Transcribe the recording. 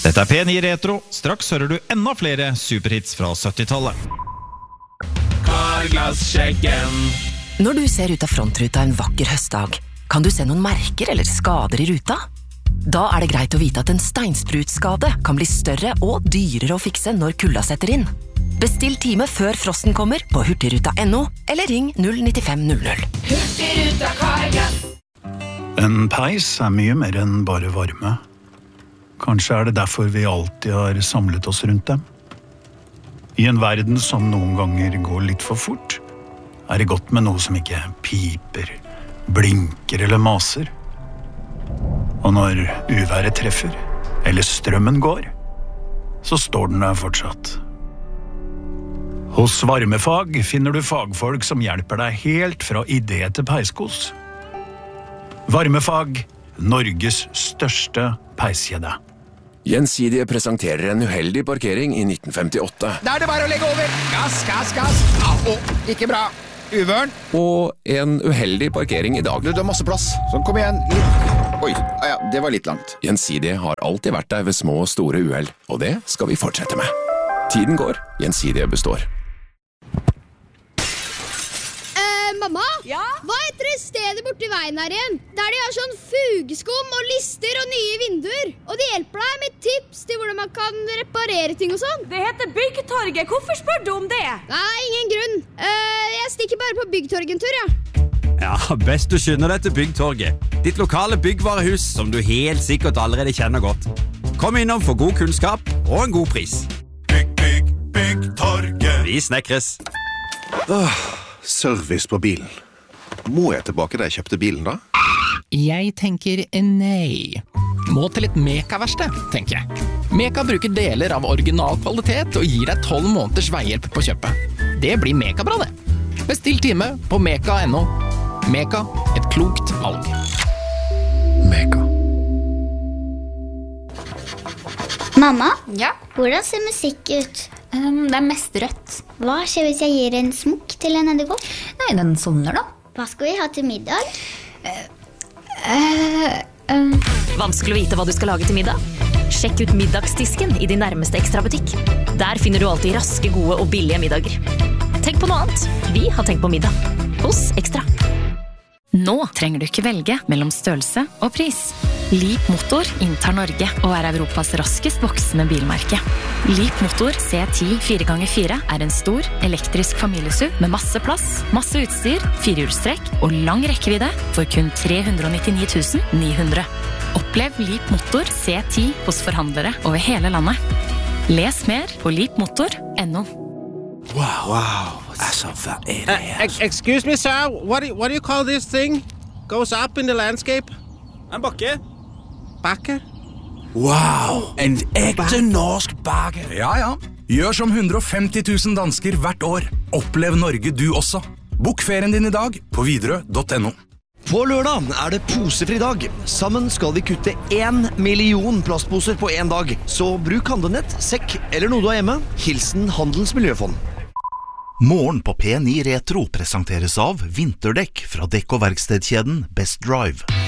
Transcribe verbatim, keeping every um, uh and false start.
Dette er P ni Retro. Straks hører du enda flere superhits fra syttitallet. Carglass-sjekken. Når du ser ut av frontruta en vakker høstdag, kan du se noen merker eller skader i ruta? Da er det greit å vite at en steinsprutskade kan bli større og dyrere å fikse når kulda setter inn. Bestill time før frosten kommer på hurtigruta punktum no, eller ring null ni fem null null. Hurtigruta Carglass. En peis er mye mer enn bare varme. Kanskje er det derfor vi alltid har samlet oss rundt dem. I en verden som noen ganger går litt for fort, er det godt med noe som ikke piper, blinker eller maser. Og når uværet treffer, eller strømmen går, så står den der fortsatt. Hos Varmefag finner du fagfolk som hjelper deg helt fra idé til peiskos. Varmefag, Norges største peiskjede. Gjensidige presenterer en uheldig parkering i nitten femtiåtte. Da er det bare å legge over. Gass, gass, gass. Au, ikke bra. Uvørn. Og en uheldig parkering i dag. Du, du har masse plass. Så kom igjen. Litt. Oi, ja, det var litt langt. Gjensidige har alltid vært der ved små og store uheld, og det skal vi fortsette med. Tiden går, Gjensidige består. Mamma? Ja? Hva heter det stedet borti veien her igjen? Der de har sånn fugeskum og lister og nye vinduer. Og de hjelper deg med tips til hvordan man kan reparere ting og sånn. Det heter Byggtorget. Hvorfor spør du om det? Nei, ingen grunn. Uh, jeg stikker bare på Byggtorget en tur, ja. Ja, best du skynder deg til Byggtorget. Ditt lokale byggvarehus som du helt sikkert allerede kjenner godt. Kom innom for god kunnskap og en god pris. Bygg, bygg, Byggtorget. Vi snekres. Åh. Service på bilen. Må jeg tilbake da jeg kjøpte bilen da? Jeg tenker nei. Må til et Meka-verksted, tenker jeg. Meka bruker deler av original kvalitet og gir deg tolv måneders veihjelp på kjøpet. Det blir Meka-bra det. Bestill time på meka punktum no. Meka, et klokt valg. Meka. Mamma? Ja? Hvordan ser musikk ut? Um, det er mest rødt. Hva skjer hvis jeg gir en smokk til en edderkopp? Nei, den sovner da. Hva skal vi ha til middag? Uh, uh, um. Vanskelig å vite hva du skal lage til middag? Sjekk ut middagsdisken i din nærmeste Extra-butikk. Der finner du alltid raske, gode og billige middager. Tenk på noe annet. Vi har tenkt på middag. Hos Extra. Nå trenger du ikke velge mellom størrelse og pris. Leap Motor inntar Norge og er Europas raskest voksende bilmerke. Leap Motor C ti fire ganger fire er en stor, elektrisk familiesuv med masse plass, masse utstyr, firehjulstrekk og lang rekkevidde for kun tre hundre nittini tusen ni hundre. Opplev Leap Motor C ti hos forhandlere over hele landet. Les mer på leap motor punktum no. Wow, wow, that's a fat area. Uh, excuse me, sir, what do, you, what do you call this thing? Goes up in the landscape? En bakke. Bakke? Wow, en ekte norsk bakke. Ja, ja. Gjør som hundre og femti tusen dansker hvert år. Opplev Norge du også. Bok ferien din i dag på widerøe punktum no. På lørdag er det posefri dag. Sammen skal vi kutte en million plastposer på en dag. Så bruk handlenett, sekk eller noe du har hjemme. Hilsen Handelens Miljøfond. Morgen på P ni Retro presenteres av vinterdekk fra dekk- og verkstedkjeden Best Drive.